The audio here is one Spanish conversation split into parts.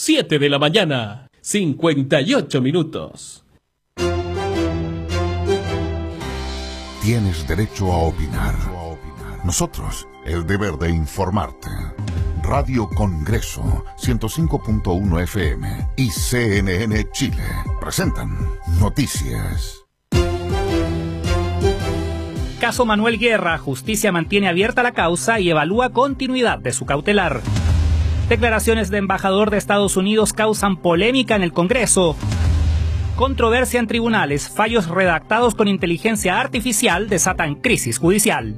7 de la mañana, 58 minutos. Tienes derecho a opinar. Nosotros, el deber de informarte. Radio Congreso, 105.1 FM y CNN Chile presentan Noticias. Caso Manuel Guerra, justicia mantiene abierta la causa y evalúa continuidad de su cautelar. Declaraciones de embajador de Estados Unidos causan polémica en el Congreso. Controversia en tribunales, fallos redactados con inteligencia artificial desatan crisis judicial.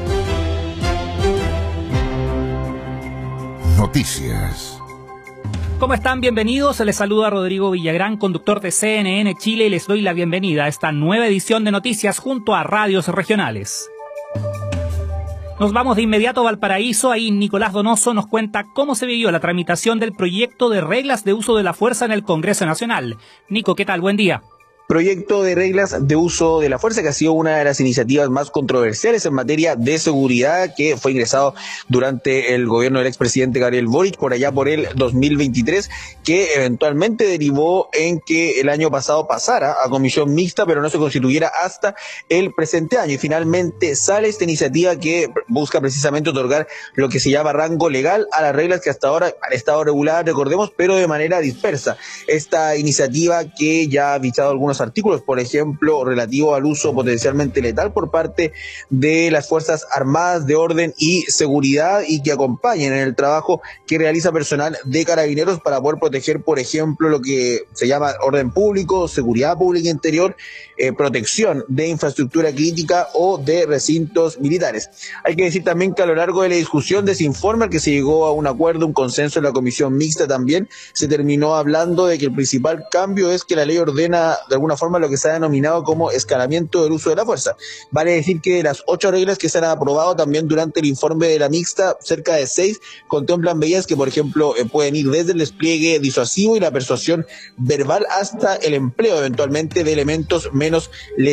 Noticias. ¿Cómo están? Bienvenidos. Les saluda Rodrigo Villagrán, conductor de CNN Chile, y les doy la bienvenida a esta nueva edición de Noticias junto a radios regionales. Nos vamos de inmediato a Valparaíso. Ahí Nicolás Donoso nos cuenta cómo se vivió la tramitación del proyecto de reglas de uso de la fuerza en el Congreso Nacional. Nico, ¿qué tal? Buen día. Proyecto de reglas de uso de la fuerza que ha sido una de las iniciativas más controversiales en materia de seguridad, que fue ingresado durante el gobierno del expresidente Gabriel Boric por allá por el 2023, que eventualmente derivó en que el año pasado pasara a comisión mixta, pero no se constituyera hasta el presente año. Y finalmente sale esta iniciativa que busca precisamente otorgar lo que se llama rango legal a las reglas que hasta ahora han estado reguladas, recordemos, pero de manera dispersa. Esta iniciativa, que ya ha fichado algunos artículos, por ejemplo, relativo al uso potencialmente letal por parte de las Fuerzas Armadas de Orden y Seguridad, y que acompañen en el trabajo que realiza personal de Carabineros para poder proteger, por ejemplo, lo que se llama orden público, seguridad pública interior, protección de infraestructura crítica o de recintos militares. Hay que decir también que a lo largo de la discusión de ese informe, al que se llegó a un acuerdo, un consenso en la comisión mixta, también se terminó hablando de que el principal cambio es que la ley ordena de alguna forma lo que se ha denominado como escalamiento del uso de la fuerza. Vale decir que de las 8 reglas que se han aprobado también durante el informe de la mixta, cerca de 6 contemplan medidas que, por ejemplo, pueden ir desde el despliegue disuasivo y la persuasión verbal hasta el empleo eventualmente de elementos menos letales